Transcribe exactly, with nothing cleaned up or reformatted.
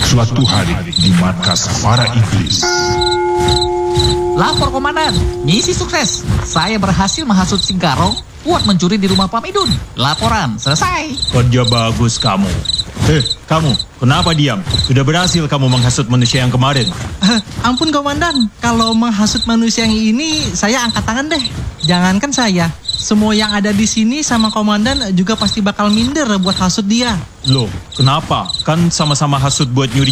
Suatu hari di markas para iblis. Lapor komandan, misi sukses. Saya berhasil menghasut si Garong buat mencuri di rumah Pak Midun. Laporan selesai. Kerja bagus kamu. Eh, kamu, kenapa diam? Sudah berhasil kamu menghasut manusia yang kemarin. Eh, ampun komandan, kalau menghasut manusia yang ini saya angkat tangan deh. Jangankan saya, semua yang ada di sini sama komandan juga pasti bakal minder buat hasut dia. Loh, kenapa? Kan sama-sama hasut buat nyuri